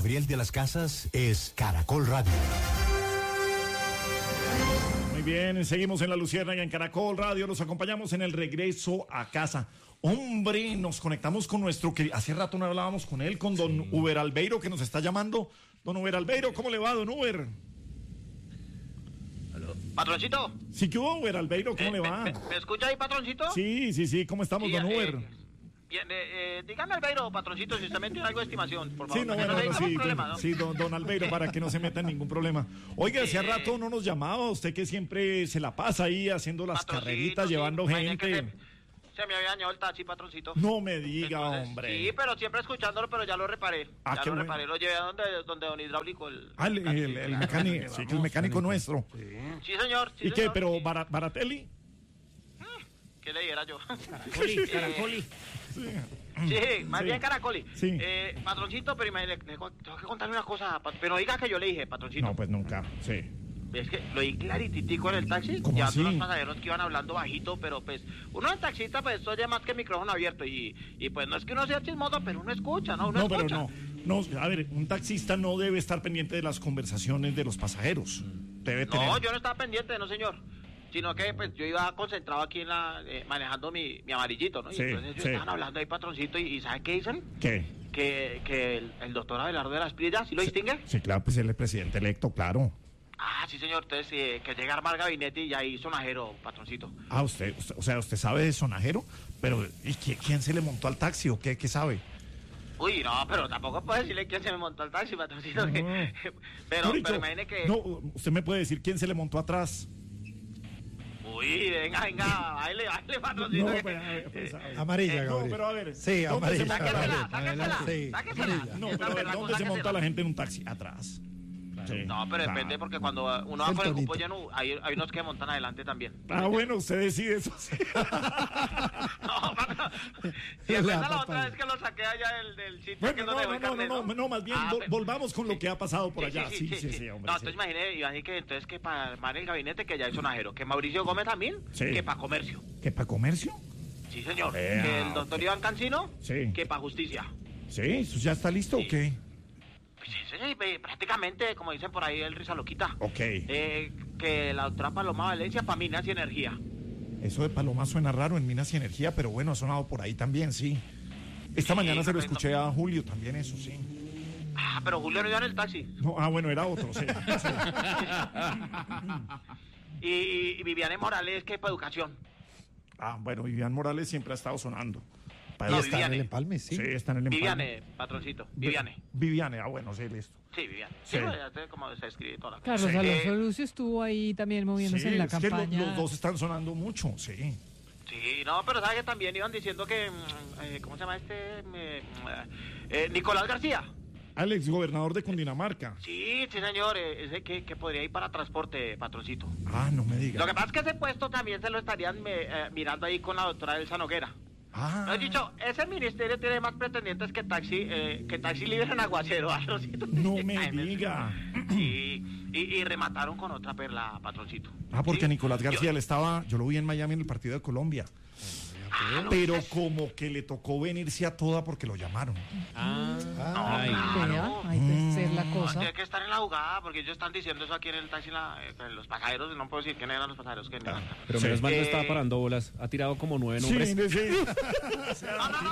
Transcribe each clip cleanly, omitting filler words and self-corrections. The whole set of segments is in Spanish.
Gabriel de las Casas es Caracol Radio. Muy bien, seguimos en La Luciérnaga en Caracol Radio, los acompañamos en el regreso a casa. Hombre, nos conectamos con nuestro que hace rato no hablábamos con él, con don Uber Albeiro, que nos está llamando. Don Uber Albeiro, ¿cómo le va, don Uber? ¿Aló? ¿Patroncito? Sí, ¿qué hubo, Uber Albeiro? ¿Cómo le va? ¿Me escucha ahí, patroncito? Sí, ¿cómo estamos, don Uber? Bien, dígame, Albeiro, patroncito, si usted me tiene algo de estimación, por favor. Sí, don Albeiro, para que no se meta en ningún problema. Oiga, hacía rato no nos llamaba, usted que siempre se la pasa ahí haciendo las carreritas, llevando gente. Se me había dañado el taxi, patroncito. No me diga, Entonces, hombre. Sí, pero siempre escuchándolo, pero ya lo reparé. Bueno. Lo llevé a donde don Hidráulico. El mecánico, sí, que el mecánico nuestro. Sí, señor. ¿Y qué, pero Baratelli? ¿Qué le diera yo? Caracoli. Sí, más bien Caracoli. Sí. Patroncito, pero tengo que contarle una cosa. Pero diga que yo le dije, patroncito. No, pues nunca, sí. Es que lo oí clarititico en el taxi. ¿Cómo Ya así? unos pasajeros que iban hablando bajito, pero pues uno en taxista pues oye más que micrófono abierto y pues no es que uno sea chismoso, pero uno escucha, ¿no? Uno escucha. Pero no, a ver, un taxista no debe estar pendiente de las conversaciones de los pasajeros. Debe tener... No, yo no estaba pendiente, no señor. Sino que pues yo iba concentrado aquí en manejando mi amarillito, ¿no? Y sí, entonces ellos estaban hablando ahí, patroncito, y ¿sabe qué dicen? ¿Qué? Que el doctor Abelardo de las Pillas, ¿sí lo distingue? Sí, claro, pues él es presidente electo, claro. Ah, sí, señor. Entonces, que llega a armar gabinete y ahí sonajero, patroncito. Ah, usted sabe de sonajero, pero ¿y quién se le montó al taxi o qué sabe? Uy, no, pero tampoco puedo decirle quién se me montó al taxi, patroncito. No. Pero imagine que... No, usted me puede decir quién se le montó atrás. Uy, venga, baile, patroncito. No, pues, amarilla, Gabriel. No, pero a ver. Sí, amarilla. Sáquesela. No, pero ¿dónde se monta la gente en un taxi? Atrás. Sí, no, pero depende porque cuando uno va con el cupo lleno, hay unos que montan adelante también. Ah, bueno, usted decide eso. No, si empieza la otra vez que lo saqué allá del sitio. Bueno, que es donde dejó el carnet, no, más bien volvamos con lo que ha pasado por allá. Sí, hombre. No, entonces imagínate que para armar el gabinete que ya hay sonajero, que Mauricio Gómez también, que para comercio. ¿Que para comercio? Sí, señor. Que el doctor Iván Cancino, que para justicia. Sí, ¿eso ya está listo o qué? Sí, prácticamente, como dicen por ahí, el risa loquita. Ok. Que la doctora Paloma Valencia para Minas y Energía. Eso de Paloma suena raro en Minas y Energía, pero bueno, ha sonado por ahí también, sí. Esta mañana se lo escuché a Julio también, eso sí. Ah, pero Julio no iba en el taxi. No, bueno, era otro, sí. Y Viviane Morales, que para educación. Ah, bueno, Viviane Morales siempre ha estado sonando. No, está en el empalme, sí. Sí, está en el empalme. Viviane, patroncito. Viviane, bueno, sí, listo. Sí, Viviane. Sí. Ya como se escribe toda la cosa. Carlos Alonso Lucio estuvo ahí también moviéndose en la campaña. Que los dos están sonando mucho, sí. Sí, no, pero sabes que también iban diciendo que, ¿cómo se llama Nicolás García. Al exgobernador de Cundinamarca. Sí, señor, ese que podría ir para transporte, patroncito. Ah, no me digas. Lo que pasa es que ese puesto también se lo estarían mirando ahí con la doctora Elsa Noguera. Ah. Lo he dicho, ese ministerio tiene más pretendientes que taxi libre en Aguacero, patroncito. No me diga. Sí, y remataron con otra perla, patroncito. Ah, porque ¿sí? Nicolás García yo lo vi en Miami en el partido de Colombia. Pero como que le tocó venirse a toda porque lo llamaron. Claro. Ahí puede ser la cosa. Tiene que estar en la jugada porque ellos están diciendo eso aquí en el taxi, los pasajeros, no puedo decir quién eran los pasajeros que pero menos mal no estaba parando bolas, ha tirado como 9 nombres. Sí.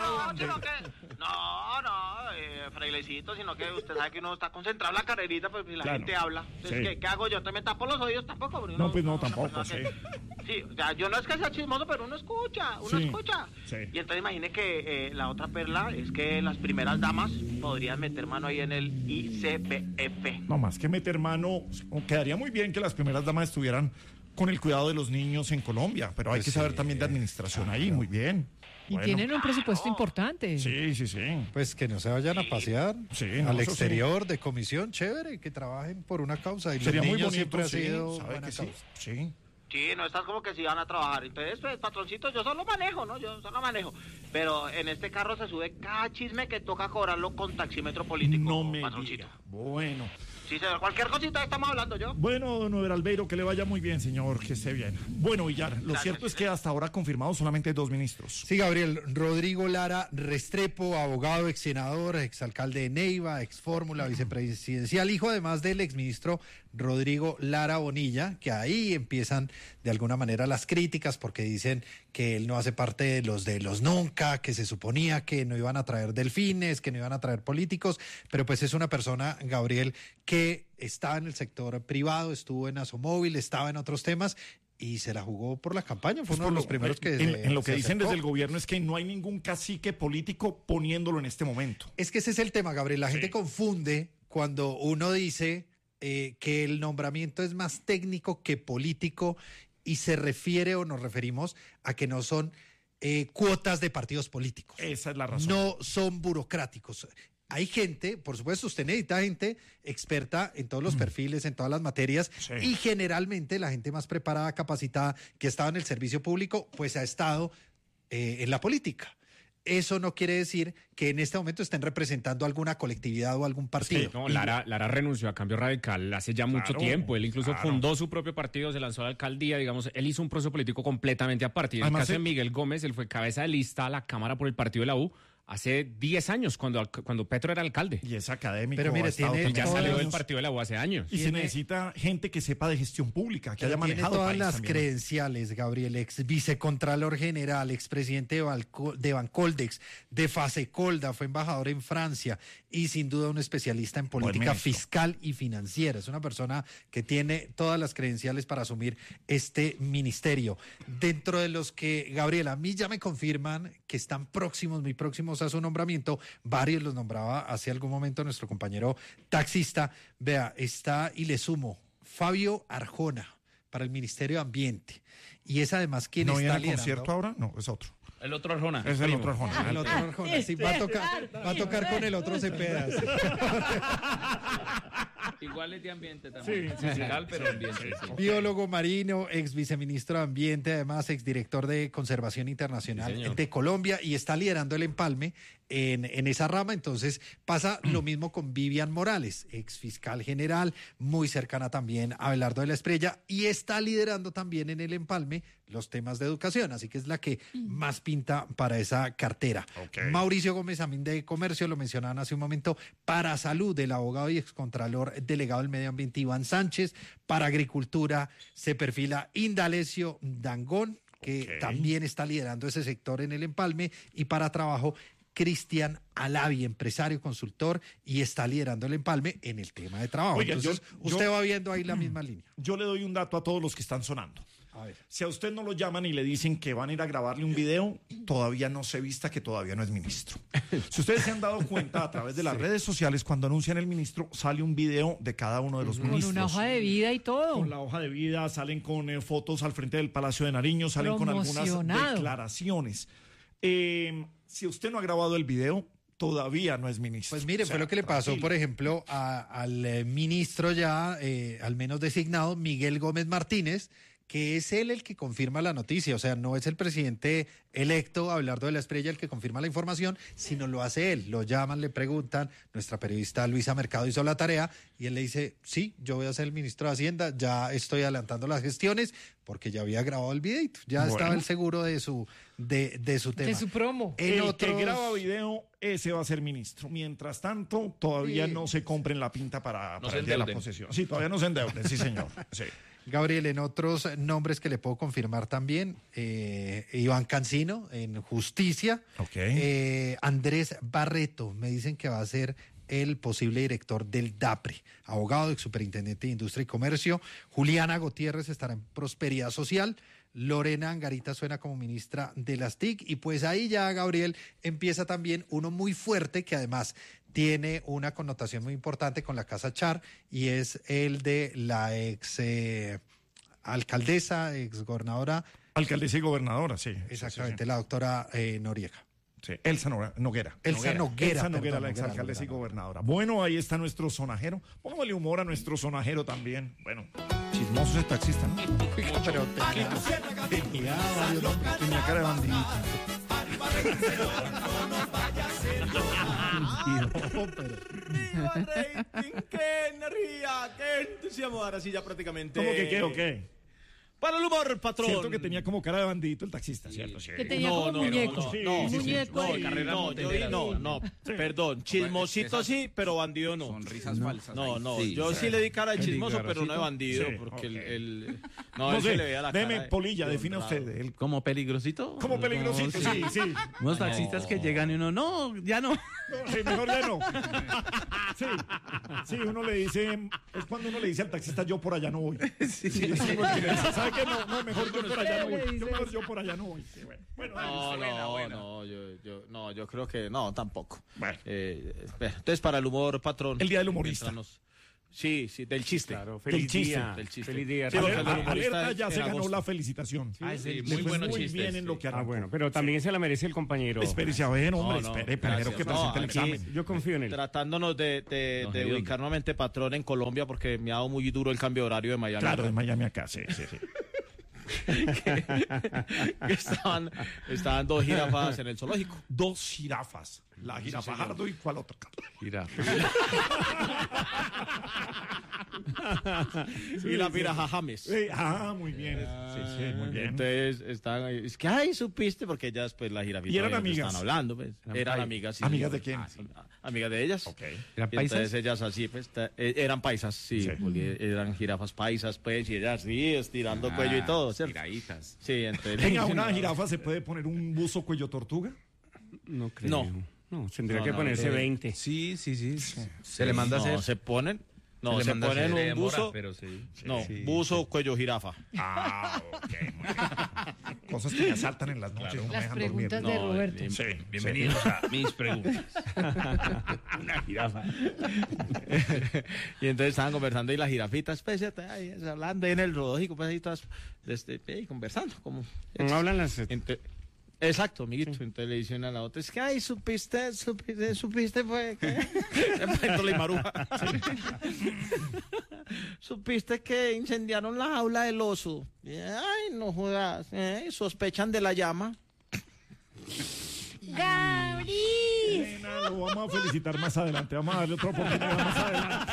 Frailecito, sino que usted sabe que uno está concentrado en la carrerita, pues y la gente habla. Entonces, Sí. ¿qué hago yo? ¿Te me tapo los oídos tampoco? No, pues no, tampoco, sí. Sí, o sea, yo no es que sea chismoso, pero uno escucha. Sí. Y entonces imagine que la otra perla es que las primeras damas podrían meter mano ahí en el ICBF. No más que meter mano, quedaría muy bien que las primeras damas estuvieran con el cuidado de los niños en Colombia, pero hay que saber también de administración ahí, muy bien. Y tienen un presupuesto importante. Sí. Pues que no se vayan a pasear no, al eso exterior de comisión, chévere, que trabajen por una causa. Y Sería los muy niños bonito, siempre ha sido ¿sabe buena que causa. sí? Sí, no estás como que si van a trabajar. Entonces, pues, patroncito, yo solo manejo, ¿no? Yo solo manejo. Pero en este carro se sube cada chisme que toca cobrarlo con taxímetro político, No me patroncito. diga. Bueno. Sí, señor, cualquier cosita estamos hablando yo. Bueno, don Overalbeiro, que le vaya muy bien, señor, que esté bien. Bueno, Villar, lo Gracias, cierto es que hasta ahora confirmados solamente 2 ministros. Sí, Gabriel, Rodrigo Lara Restrepo, abogado, ex senador, ex alcalde de Neiva, ex fórmula vicepresidencial, hijo además del exministro Rodrigo Lara Bonilla, que ahí empiezan de alguna manera las críticas porque dicen que él no hace parte de los nunca, que se suponía que no iban a traer delfines, que no iban a traer políticos, pero pues es una persona, Gabriel, que estaba en el sector privado, estuvo en Asomóvil, estaba en otros temas y se la jugó por la campaña, fue uno de los primeros que en lo que se dicen acercó. desde el gobierno es que no hay ningún cacique político poniéndolo en este momento. Es que ese es el tema, Gabriel. La Sí. gente confunde cuando uno dice que el nombramiento es más técnico que político y se refiere o nos referimos a que no son cuotas de partidos políticos. Esa es la razón. No son burocráticos. Hay gente, por supuesto, usted necesita gente experta en todos los perfiles, en todas las materias, Sí. y generalmente la gente más preparada, capacitada, que ha estado en el servicio público, pues ha estado en la política. Eso no quiere decir que en este momento estén representando alguna colectividad o algún partido. No, Lara renunció a Cambio Radical hace ya mucho Claro, tiempo. Él incluso claro. fundó su propio partido, se lanzó a la alcaldía, digamos, él hizo un proceso político completamente aparte. Y en el Además, caso de Miguel Gómez, él fue cabeza de lista a la Cámara por el partido de la U hace 10 años, cuando Petro era alcalde. Y es académico. Pero mire, ha estado tiene Él ya todas salió las- del partido de la U hace años. Y se tiene- necesita gente que sepa de gestión pública, que Pero haya tiene manejado todas país las también. credenciales, Gabriel, ex vicecontralor general, expresidente de Bancoldex, de Fasecolda, fue embajador en Francia y sin duda un especialista en política ministro. fiscal y financiera. Es una persona que tiene todas las credenciales para asumir este ministerio. Dentro de los que, Gabriel, a mí ya me confirman que están próximos, muy próximos a su nombramiento, varios los nombraba hace algún momento nuestro compañero taxista. Vea, está y le sumo Fabio Arjona para el Ministerio de Ambiente. Y es además quien ¿No viene está al liderando. concierto ahora? No, es otro. El otro Arjona. Es el otro Arjona. El otro Arjona, sí, va a tocar con el otro Cepeda. sí. Igual es de ambiente también. Musical, pero ambiente. Sí. Biólogo marino, ex viceministro de Ambiente, además ex director de Conservación Internacional Sí, señor. de Colombia y está liderando el empalme en esa rama. Entonces pasa lo mismo con Vivian Morales, ex fiscal general, muy cercana también a Abelardo de la Espriella y está liderando también en el empalme los temas de educación. Así que es la que más pinta para esa cartera. Ok. Mauricio Gómez Amín de Comercio, lo mencionaban hace un momento, para Salud, el abogado y excontralor delegado del Medio Ambiente Iván Sánchez, para Agricultura se perfila Indalecio Dangón, que Ok. también está liderando ese sector en el empalme, y para Trabajo Cristian Alavi, empresario, consultor, y está liderando el empalme en el tema de trabajo. Oiga, Entonces, yo- usted va viendo ahí la misma línea. Yo le doy un dato a todos los que están sonando. A ver. Si a usted no lo llaman y le dicen que van a ir a grabarle un video, todavía no se vista que todavía no es ministro. Si ustedes se han dado cuenta a través de las redes sociales, cuando anuncian el ministro, sale un video de cada uno de los Con ministros. una hoja de vida y todo. Con la hoja de vida, salen con fotos al frente del Palacio de Nariño, salen con algunas Promocionado. declaraciones. Si usted no ha grabado el video, todavía no es ministro. Pues mire, O sea, fue lo que le pasó, tranquilo. por ejemplo, al ministro ya, al menos designado, Miguel Gómez Martínez, que es él el que confirma la noticia. O sea, no es el presidente electo, Abelardo de la Espriella, el que confirma la información, sino lo hace él. Lo llaman, le preguntan, nuestra periodista Luisa Mercado hizo la tarea y él le dice, sí, yo voy a ser el ministro de Hacienda, ya estoy adelantando las gestiones porque ya había grabado el videito, ya Bueno. estaba el seguro de su tema. De su promo. En El otros- que graba video, ese va a ser ministro. Mientras tanto, todavía Sí. no se compren la pinta para No se el día de la endeuden. posesión. Sí, todavía no se endeuden, sí, señor. Sí. Gabriel, en otros nombres que le puedo confirmar también, Iván Cancino en Justicia, Ok. Andrés Barreto, me dicen que va a ser el posible director del DAPRE, abogado, ex superintendente de Industria y Comercio, Juliana Gutiérrez estará en Prosperidad Social, Lorena Angarita suena como ministra de las TIC y pues ahí ya, Gabriel, empieza también uno muy fuerte que además tiene una connotación muy importante con la Casa Char y es el de la ex alcaldesa, ex gobernadora, Alcaldesa y gobernadora, sí. exactamente, la doctora Noriega. Sí, Elsa Noguera. Elsa Noguera, la perdón, exalcaldesa y Noguera. gobernadora. Bueno, ahí está nuestro sonajero. Póngale humor a nuestro sonajero también. Bueno, chismoso ese taxista, ¿no? Pero Tenía cara de bandidito. ¡Qué energía! ¡Qué entusiasmo! Ahora sí, ya prácticamente. ¿Cómo que qué o qué? Para el humor, patrón. Cierto que tenía como cara de bandidito el taxista, ¿cierto? Sí. Que tenía como un muñeco. No, muñeco ahí. Perdón, chismosito sí, pero bandido no. Sonrisas falsas. No, Sí, yo sí le di cara de chismoso, pero no de bandido, Sí, porque ok. no, No él sé, se le veía la cara. deme Polilla, de defina honrado. usted. Él, ¿Como peligrosito? como peligrosito, No, sí, sí. Unos taxistas que llegan y uno, no, ya no. No, sí, mejor ya no. Sí, uno le dice, es cuando uno le dice al taxista, yo por allá no voy. Sí, porque le dice, ¿sabe qué? No, mejor yo por allá no voy. Yo por allá no voy. Sí, bueno, Yo creo que no, tampoco. Bueno. Entonces, para el humor, patrón. El día del humorista. Sí, del chiste. Claro, Del chiste. Del chiste. Feliz día. Sí, porque el del Alerta humorista ya es se en ganó agosto. la felicitación. Sí, Le muy fue buenos muy chistes. bien en lo que Ah, arrancó. bueno, pero también se la merece el compañero. Espérese a ver, hombre, No, espere, primero gracias. que No, presente el aquí- examen. Yo confío en él. Tratándonos de No sé de ubicar nuevamente patrón en Colombia, porque me ha dado muy duro el cambio de horario de Miami. Claro, de Miami acá, sí. Que estaban dos jirafas en el zoológico. Dos jirafas. La jirafa Jardo y cuál otra. Y la piraja James. Muy bien. Sí, muy bien. Entonces estaban ahí. Es que, ay, supiste, porque ellas, pues, la jirafita. ¿Y eran obviamente amigas? Estaban hablando, pues. Eran amigas. Sí, ¿Amigas sí. de quién? Amigas de ellas. Ok. ¿Eran Y paisas? entonces ellas así, pues, eran paisas, sí, Sí. porque eran jirafas paisas, pues, y ellas sí, estirando cuello y todo, ¿cierto? Tiraditas. Sí, entonces. Venga, ¿una jirafa se puede poner un buzo cuello tortuga? No creo. No. No, tendría No, que no, ponerse no. 20. Sí. Se le manda a hacer. No, se ponen. No, se manda a hacer. ponen un buzo. Pero sí. No, Sí. buzo, cuello, jirafa. Ok, muy bien. Cosas que me asaltan en las noches, no me Las dejan dormir. preguntas de Roberto. Sí, Bienvenidos a mis preguntas. Una jirafa. Y entonces estaban conversando y las jirafitas, pues, ahí, hablando ahí en el zoológico, pues, ahí todas, conversando, como. No hablan las... Exacto, amiguito. Entonces le dicen a la otra, es que, ay, supiste, fue que... Entonces, Maruja. Supiste que incendiaron la jaula del oso. Ay, no jodas, sospechan de la llama. Nena, lo vamos a felicitar más adelante. Vamos a darle otra oportunidad más adelante.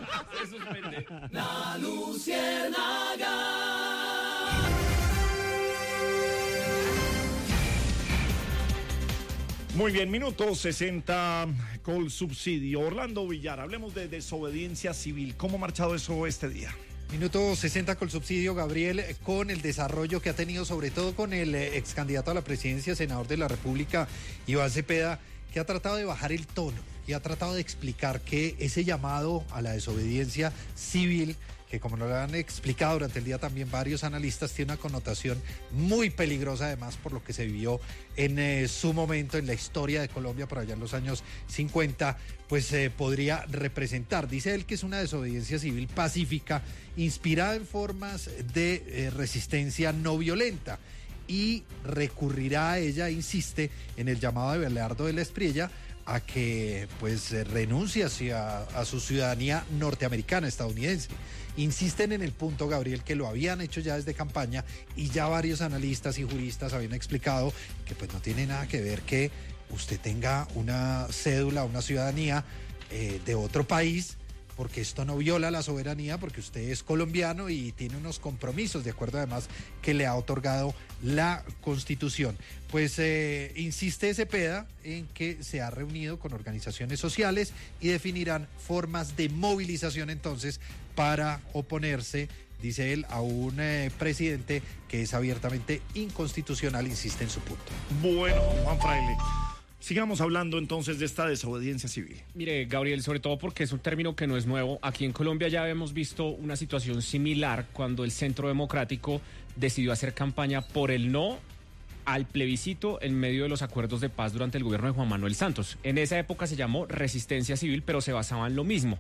Muy bien, minuto 60 con subsidio. Orlando Villar, hablemos de desobediencia civil. ¿Cómo ha marchado eso este día? Minuto 60 con subsidio, Gabriel, con el desarrollo que ha tenido, sobre todo con el ex candidato a la presidencia, senador de la República, Iván Cepeda, que ha tratado de bajar el tono y ha tratado de explicar que ese llamado a la desobediencia civil, que como lo han explicado durante el día también varios analistas, tiene una connotación muy peligrosa, además por lo que se vivió en su momento en la historia de Colombia por allá en los años 50, pues podría representar, dice él, que es una desobediencia civil pacífica, inspirada en formas de resistencia no violenta, y recurrirá a ella, insiste, en el llamado de Belardo de la Espriella a que pues renuncie a su ciudadanía norteamericana, estadounidense. Insisten en el punto, Gabriel, que lo habían hecho ya desde campaña y ya varios analistas y juristas habían explicado que pues no tiene nada que ver que usted tenga una cédula, una ciudadanía de otro país, porque esto no viola la soberanía, porque usted es colombiano y tiene unos compromisos, de acuerdo además que le ha otorgado la Constitución. Pues insiste Cepeda en que se ha reunido con organizaciones sociales y definirán formas de movilización entonces para oponerse, dice él, a un presidente que es abiertamente inconstitucional, insiste en su punto. Bueno, Juan Fraile, sigamos hablando entonces de esta desobediencia civil. Mire, Gabriel, sobre todo porque es un término que no es nuevo. Aquí en Colombia ya hemos visto una situación similar cuando el Centro Democrático decidió hacer campaña por el no al plebiscito en medio de los acuerdos de paz durante el gobierno de Juan Manuel Santos. En esa época se llamó resistencia civil, pero se basaba en lo mismo.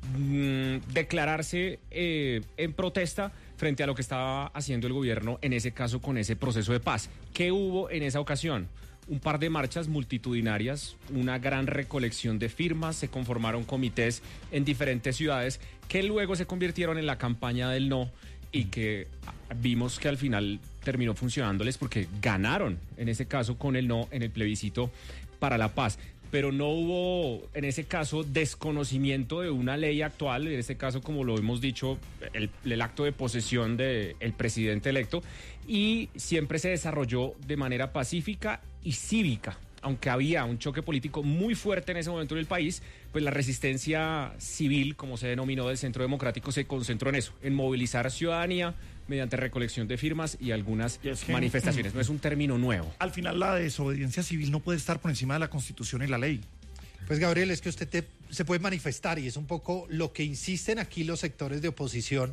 Declararse en protesta frente a lo que estaba haciendo el gobierno, en ese caso con ese proceso de paz. ¿Qué hubo en esa ocasión? un par de marchas multitudinarias, una gran recolección de firmas, se conformaron comités en diferentes ciudades que luego se convirtieron en la campaña del no y que vimos que al final terminó funcionándoles porque ganaron, en ese caso con el no en el plebiscito para la paz. Pero no hubo, en ese caso, desconocimiento de una ley actual, en este caso, como lo hemos dicho, el acto de posesión del presidente electo, y siempre se desarrolló de manera pacífica y cívica. Aunque había un choque político muy fuerte en ese momento en el país, pues la resistencia civil, como se denominó del Centro Democrático, se concentró en eso, en movilizar ciudadanía mediante recolección de firmas y algunas manifestaciones. No es un término nuevo. Al final, la desobediencia civil no puede estar por encima de la Constitución y la ley. Pues Gabriel, es que usted se puede manifestar y es un poco lo que insisten aquí los sectores de oposición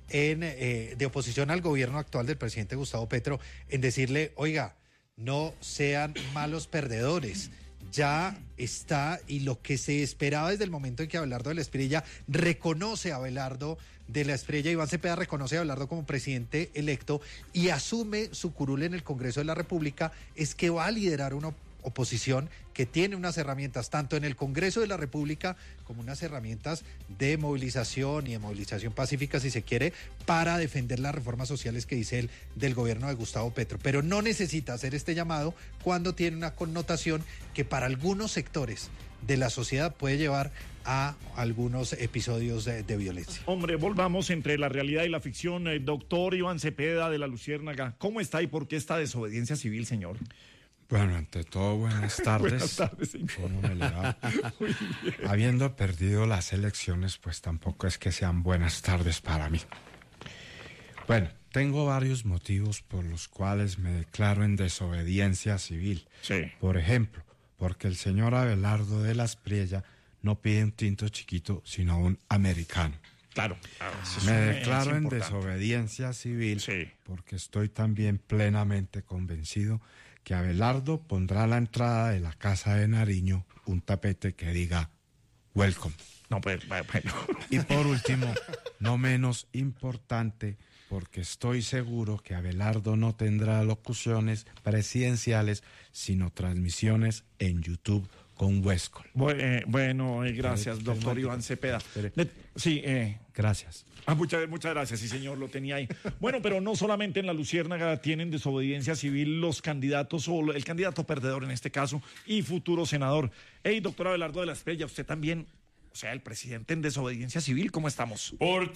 de oposición al gobierno actual del presidente Gustavo Petro, en decirle, oiga, no sean malos perdedores. Ya está, y lo que se esperaba desde el momento en que Abelardo de la Espriella reconoce a Abelardo de la Espriella, Iván Cepeda reconoce a Abelardo como presidente electo y asume su curul en el Congreso de la República, es que va a liderar una oposición que tiene unas herramientas tanto en el Congreso de la República como unas herramientas de movilización y de movilización pacífica, si se quiere, para defender las reformas sociales que dice él del gobierno de Gustavo Petro. Pero no necesita hacer este llamado cuando tiene una connotación que para algunos sectores de la sociedad puede llevar a algunos episodios de violencia. Hombre, volvamos entre la realidad y la ficción. Doctor Iván Cepeda de la Luciérnaga, ¿cómo está y por qué esta desobediencia civil, señor? Bueno, ante todo, buenas tardes. Buenas tardes, señor. ¿Cómo me le va? Habiendo perdido las elecciones, pues tampoco es que sean buenas tardes para mí. Bueno, tengo varios motivos por los cuales me declaro en desobediencia civil. Sí. Por ejemplo, porque el señor Abelardo de la Espriella no pide un tinto chiquito, sino un americano. Claro. Me declaro en desobediencia civil porque estoy también plenamente convencido que Abelardo pondrá a la entrada de la Casa de Nariño un tapete que diga welcome. No, pues, bueno. Y por último, no menos importante, porque estoy seguro que Abelardo no tendrá locuciones presidenciales, sino transmisiones en YouTube con Westcol. Bueno, gracias, doctor Iván Cepeda. Sí, gracias. Muchas gracias, sí señor, lo tenía ahí. Bueno, pero no solamente en la Luciérnaga tienen desobediencia civil los candidatos, o el candidato perdedor en este caso, y futuro senador. Hey, doctor Abelardo de la Espriella, usted también, o sea, el presidente en desobediencia civil, ¿cómo estamos? Por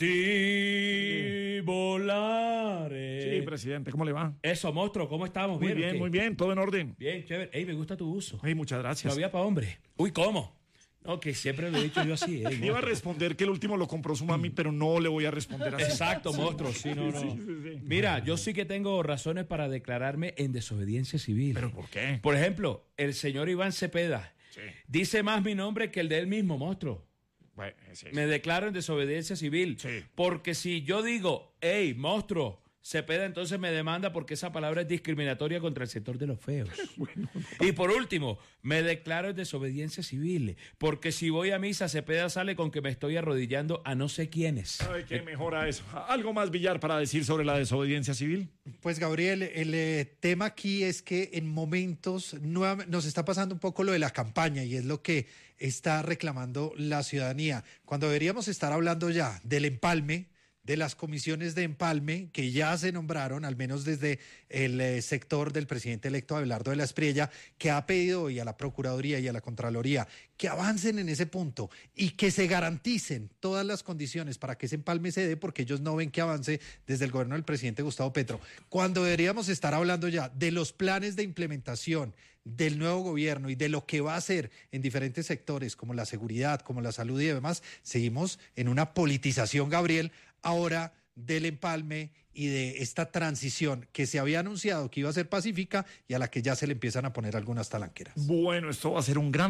ti volaré. Sí, presidente, ¿cómo le va? Eso, monstruo, ¿cómo estamos? Muy bien, todo en orden. Bien, chévere. Ey, me gusta tu uso. Hey, muchas gracias. Todavía para hombre. Uy, ¿cómo? No, que siempre lo he dicho yo así. Iba a responder que el último lo compró su mami, pero no le voy a responder así. Exacto, monstruo. Sí, no. Sí. Mira, yo sí que tengo razones para declararme en desobediencia civil. ¿Pero por qué? Por ejemplo, el señor Iván Cepeda dice más mi nombre que el de él mismo, monstruo. Bueno, sí. Me declaro en desobediencia civil. Sí. Porque si yo digo, hey, monstruo, Cepeda entonces me demanda porque esa palabra es discriminatoria contra el sector de los feos. Bueno, y por último, me declaro en desobediencia civil, porque si voy a misa, Cepeda sale con que me estoy arrodillando a no sé quiénes. Ay, ¿qué mejora eso? ¿Algo más, Villar, para decir sobre la desobediencia civil? Pues, Gabriel, el tema aquí es que en momentos nos está pasando un poco lo de la campaña y es lo que está reclamando la ciudadanía. Cuando deberíamos estar hablando ya del empalme, de las comisiones de empalme que ya se nombraron, al menos desde el sector del presidente electo Abelardo de la Espriella, que ha pedido hoy a la Procuraduría y a la Contraloría que avancen en ese punto y que se garanticen todas las condiciones para que ese empalme se dé, porque ellos no ven que avance desde el gobierno del presidente Gustavo Petro. Cuando deberíamos estar hablando ya de los planes de implementación del nuevo gobierno y de lo que va a hacer en diferentes sectores como la seguridad, como la salud y demás, seguimos en una politización, Gabriel, ahora del empalme y de esta transición que se había anunciado que iba a ser pacífica y a la que ya se le empiezan a poner algunas talanqueras. Bueno, esto va a ser un gran